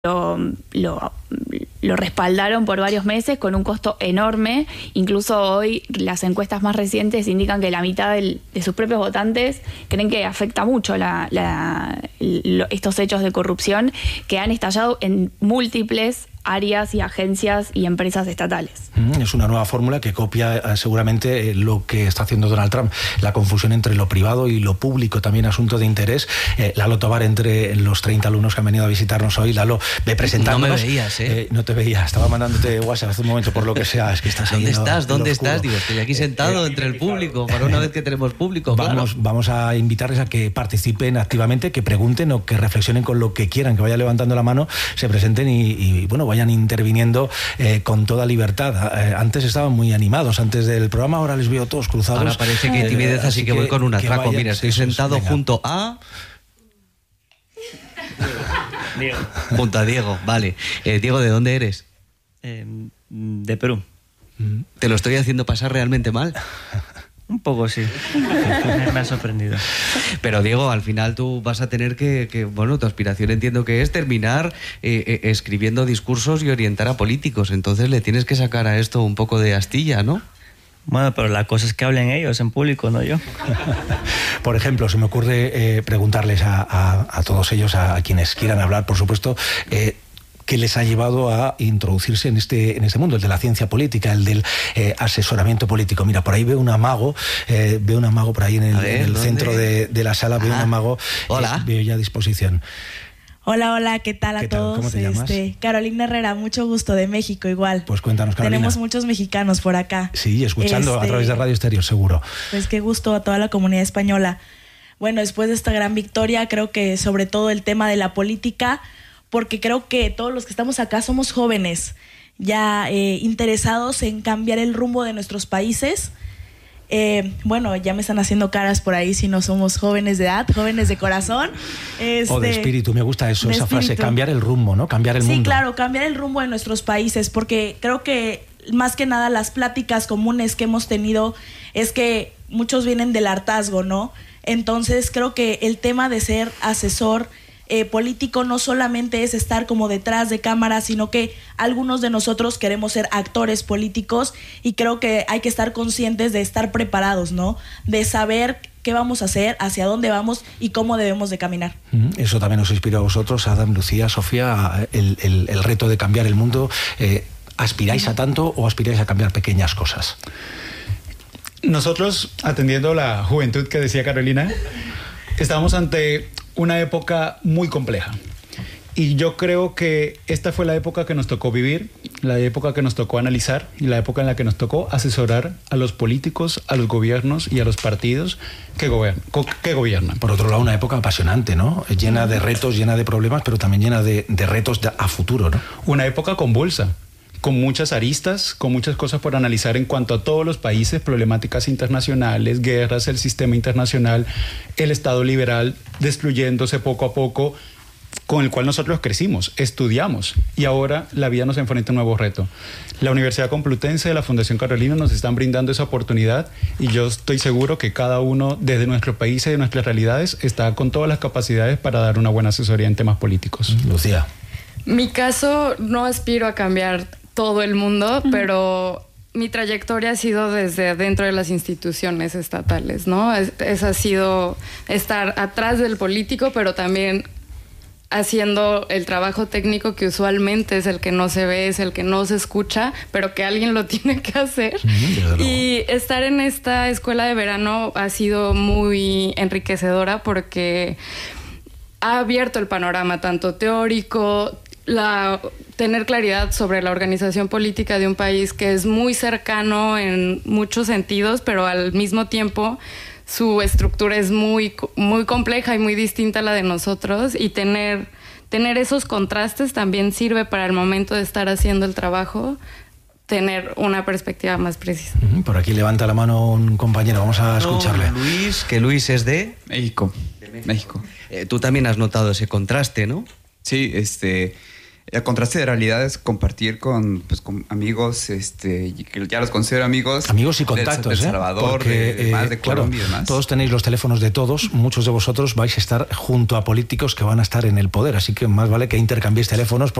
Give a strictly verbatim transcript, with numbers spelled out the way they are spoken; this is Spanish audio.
Lo, lo, lo respaldaron por varios meses con un costo enorme. Incluso hoy las encuestas más recientes indican que la mitad del, de sus propios votantes creen que afecta mucho la, la, lo, estos hechos de corrupción que han estallado en múltiples áreas y agencias y empresas estatales. Es una nueva fórmula que copia eh, seguramente eh, lo que está haciendo Donald Trump, la confusión entre lo privado y lo público, también asunto de interés. Eh, Lalo Tobar, entre los treinta alumnos que han venido a visitarnos hoy. Lalo, ve presentándonos. No me veías, ¿eh? eh no te veía, estaba mandándote WhatsApp hace un momento, por lo que sea, es que estás ahí. ¿Dónde en estás? lo, ¿Dónde en estás? Digo, estoy aquí sentado eh, entre el público, para una vez que tenemos público. Vamos, claro. vamos a invitarles a que participen activamente, que pregunten o que reflexionen con lo que quieran, que vayan levantando la mano, se presenten y, y bueno, vayan interviniendo Eh, con toda libertad. Eh, antes estaban muy animados antes del programa, ahora les veo todos cruzados. Ahora parece que hay timidez, eh, así que, que voy con un atraco. Vaya, mira, estoy sentado venga. junto a... Diego. Junto a Diego, vale. Eh, Diego, ¿de dónde eres? Eh, de Perú. ¿Te lo estoy haciendo pasar realmente mal? Un poco sí, me ha sorprendido. Pero Diego, al final tú vas a tener que, que bueno, tu aspiración entiendo que es terminar eh, eh, escribiendo discursos y orientar a políticos, entonces le tienes que sacar a esto un poco de astilla, ¿no? Bueno, pero la cosa es que hablen ellos en público, no yo. Por ejemplo, se me ocurre eh, preguntarles a, a, a todos ellos, a, a quienes quieran hablar, por supuesto, eh, ¿qué les ha llevado a introducirse en este, en este mundo, el de la ciencia política, el del eh, asesoramiento político? Mira, por ahí veo un amago, eh, veo un amago por ahí en el, ver, en el centro de, de la sala, ah, veo un amago. Hola. Eh, veo ya a disposición. Hola, hola, ¿qué tal a ¿Qué tal? todos? ¿Cómo te llamas? Este, Carolina Herrera, mucho gusto, de México igual. Pues cuéntanos, Carolina. Tenemos muchos mexicanos por acá. Sí, escuchando este, a través de Radio Estéreo, seguro. Pues qué gusto a toda la comunidad española. Bueno, después de esta gran victoria, creo que sobre todo el tema de la política, porque creo que todos los que estamos acá somos jóvenes, ya eh, interesados en cambiar el rumbo de nuestros países. Eh, bueno, ya me están haciendo caras por ahí si no somos jóvenes de edad, jóvenes de corazón. Este, o de espíritu, me gusta eso, esa espíritu. frase, cambiar el rumbo, ¿no? Cambiar el sí, mundo. Sí, claro, cambiar el rumbo de nuestros países, porque creo que más que nada las pláticas comunes que hemos tenido es que muchos vienen del hartazgo, ¿no? Entonces creo que el tema de ser asesor Eh, político no solamente es estar como detrás de cámara, sino que algunos de nosotros queremos ser actores políticos y creo que hay que estar conscientes de estar preparados, ¿no? De saber qué vamos a hacer, hacia dónde vamos y cómo debemos de caminar. Eso también nos inspira a vosotros, Adam, Lucía, Sofía, el, el, el reto de cambiar el mundo. Eh, ¿Aspiráis a tanto o aspiráis a cambiar pequeñas cosas? Nosotros, atendiendo la juventud que decía Carolina, estamos ante una época muy compleja y yo creo que esta fue la época que nos tocó vivir, la época que nos tocó analizar y la época en la que nos tocó asesorar a los políticos, a los gobiernos y a los partidos que gobiernan. Que gobiernan. Por otro lado, una época apasionante, ¿no? Llena de retos, llena de problemas, pero también llena de, de retos de, a futuro, ¿no? Una época convulsa, con muchas aristas, con muchas cosas por analizar en cuanto a todos los países, problemáticas internacionales, guerras, el sistema internacional, el Estado liberal destruyéndose poco a poco, con el cual nosotros crecimos, estudiamos y ahora la vida nos enfrenta a un nuevo reto. La Universidad Complutense de la Fundación Carolina nos están brindando esa oportunidad y yo estoy seguro que cada uno desde nuestro país y de nuestras realidades está con todas las capacidades para dar una buena asesoría en temas políticos. Lucía. Mi caso, no aspiro a cambiar todo el mundo, uh-huh. pero mi trayectoria ha sido desde dentro de las instituciones estatales, ¿no? Es, es ha sido estar atrás del político, pero también haciendo el trabajo técnico que usualmente es el que no se ve, es el que no se escucha, pero que alguien lo tiene que hacer. Uh-huh. Y estar en esta escuela de verano ha sido muy enriquecedora porque ha abierto el panorama tanto teórico, la, tener claridad sobre la organización política de un país que es muy cercano en muchos sentidos, pero al mismo tiempo su estructura es muy, muy compleja y muy distinta a la de nosotros, y tener, tener esos contrastes también sirve para el momento de estar haciendo el trabajo, tener una perspectiva más precisa. Por aquí levanta la mano un compañero, vamos a escucharle. No, Luis, que Luis es de... México. De México. Eh, tú también has notado ese contraste, ¿no? Sí, este... El contraste de realidad es compartir con, pues, con amigos, este, que ya los considero amigos. Amigos y contactos, de El ¿eh? Salvador, Porque, de, de, más de eh, claro, Colombia y demás. todos tenéis los teléfonos de todos, muchos de vosotros vais a estar junto a políticos que van a estar en el poder, así que más vale que intercambiéis teléfonos.